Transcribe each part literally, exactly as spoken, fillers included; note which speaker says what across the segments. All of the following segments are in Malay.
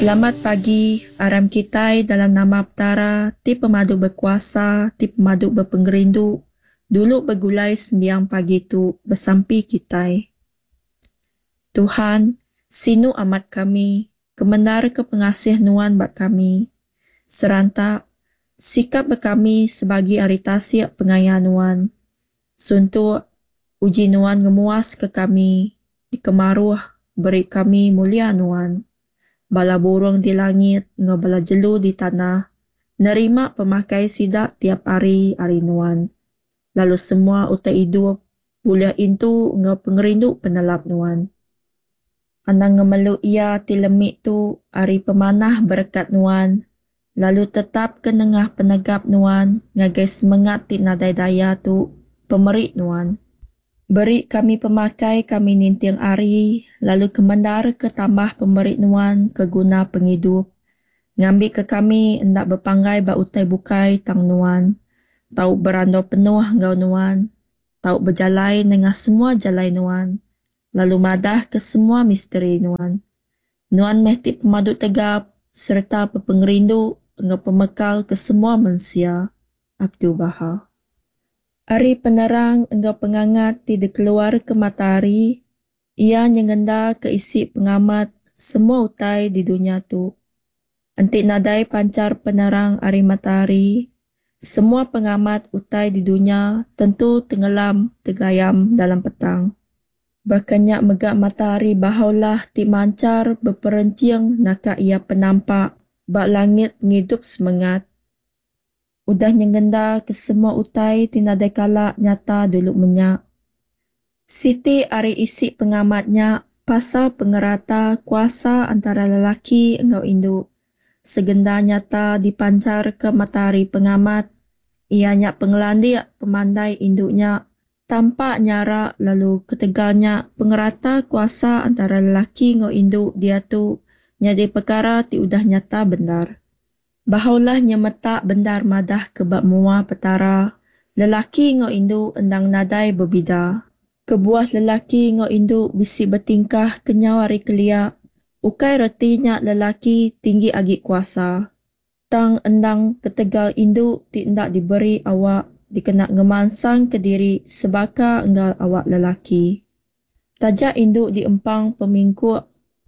Speaker 1: Selamat pagi, aram kitai dalam nama Aptara, ti pemadu berkuasa, ti pemadu berpengerindu, dulu bergulai sembiang pagi tu bersampi kitai. Tuhan, sinu amat kami, kemenar ke pengasih nuan bak kami. Serantak, sikap berkami sebagai aritasi pengayaan nuan. Suntuk, uji nuan ngemuas ke kami, di kemaruh beri kami mulia nuan. Bala burung di langit, nga bala jelu di tanah, nerima pemakai sidak tiap hari hari nuan. Lalu semua utai hidup, boleh intu nga pengerindu penelap nuan. Anang ngemelu ia ti lemik tu hari pemanah berkat nuan, lalu tetap ke nengah penegap nuan, ngagai semangat ti nadai daya tu pemerik nuan. Beri kami pemakai kami nintiang ari, lalu kemandar ke tambah pemberi nuan ke guna penghidup. Ngambil ke kami hendak berpanggai ba utai bukai tang nuan. Tahu berandau penuh ngau nuan. Tahu berjalai dengan semua jalai nuan. Lalu madah ke semua misteri nuan. Nuan mehti pemaduk tegap serta pepengerindu ngau pemekal ke semua manusia. Abdul Baha. Ari penerang engkau pengangat tidak keluar ke matahari, ia nyengenda ke isi pengamat semua utai di dunia tu. Antik nadai pancar penerang ari matahari, semua pengamat utai di dunia tentu tenggelam tegayam dalam petang. Bakannya megak matahari bahaulah ti mancar berperenciang naka ia penampak, bak langit ngidup semangat. Udah nyengenda ke semua utai tinadai kala nyata dulu menyak. Siti ari isi pengamatnya pasal pengerata kuasa antara lelaki engkau induk. Segenda nyata dipancar ke matahari pengamat. Ianya pengelandik pemandai induknya tampak nyara lalu ketegalnya pengerata kuasa antara lelaki engkau induk dia tu nyadi perkara ti udah nyata benar. Bahaulah nyemetak bendar madah ke bak mua petara, lelaki ngo indu endang nadai berbida. Kebuah lelaki ngo indu bisi bertingkah kenyawari kelia, ukai retinya lelaki tinggi agi kuasa. Tang endang ketegal indu ti ndak diberi awak, dikenak ngemansang ke diri sebaka enggal awak lelaki. Tajak indu diempang pemingkuk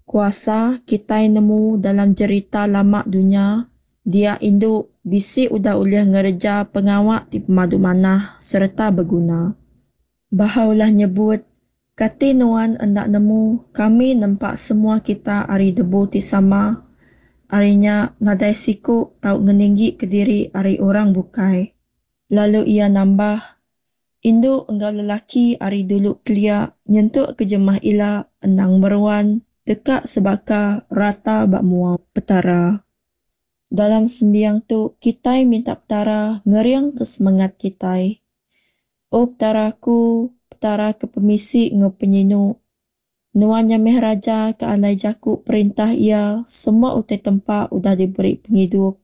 Speaker 1: kuasa kitai nemu dalam cerita lama dunia. Dia induk bisi udah uliah ngereja pengawak di pemadu manah serta berguna. Bahaulah nyebut, kati nuan endak nemu, kami nampak semua kita ari debu ti sama. Arinya nadai siku tau ngeninggi ke diri ari orang bukai. Lalu ia nambah, induk engkau lelaki ari dulu kelia nyentuk kejemah ila endang meruan dekak sebaka rata bak mua petara. Dalam sembiang tu, kitai minta petara ngeriang ke semangat kitai. Oh petaraku, petara ke pemisi nge penyinu. Nuanya meh raja ke alai jaku perintah ia, semua utai tempat udah diberi penghidup.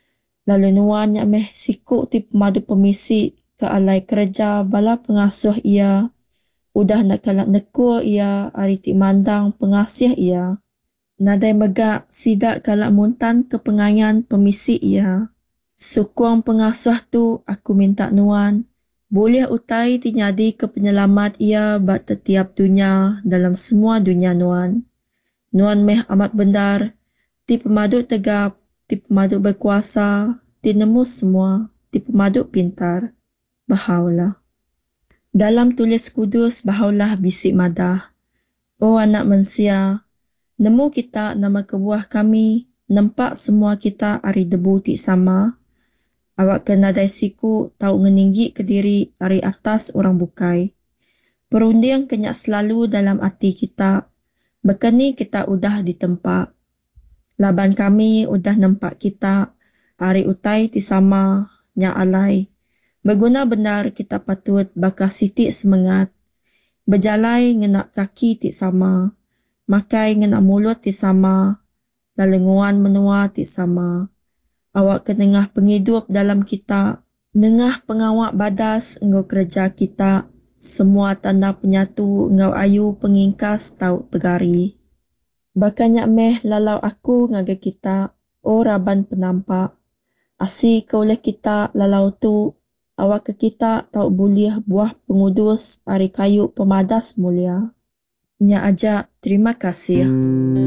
Speaker 1: Lalu nuanya meh siku ti pemadu pemisi ke alai kerja bala pengasuh ia. Udah nak kalak nekua ia, ari ti mandang pengasih ia. Nadai megak sidak kalak muntan ke pengayan pemisi ia. Sukuang pengasuh tu aku minta nuan. Boleh utai tinyadi ke penyelamat ia bak setiap dunia dalam semua dunia nuan. Nuan meh amat bendar. Ti pemaduk tegap, ti pemaduk berkuasa, ti nemu semua, ti pemaduk pintar. Bahaulah. Dalam tulis kudus bahaulah bisik madah. Oh anak manusia, nemu kita nama kebuah kami, nampak semua kita ari debu ti sama. Awak kena dai siku tau ngeninggi ke diri ari atas orang bukai. Perunding kenyak selalu dalam hati kita, bekeni kita udah di tempat. Laban kami udah nampak kita, ari utai ti sama, nya alai. Berguna benar kita patut bakal sitik semangat. Berjalai ngenak kaki ti sama. Makai ngena mulut ti sama, lalenguan menua ti sama. Awak ke nengah penghidup dalam kita, nengah pengawak badas engkau kerja kita, semua tanda penyatu engkau ayu pengingkas tau pegari. Bakanya meh lalau aku ngaga kita, o raban penampak. Asi kauleh kita lalau tu, awak ke kita tau buliah buah pengudus ari kayu pemadas mulia. Nya aja, terima kasih.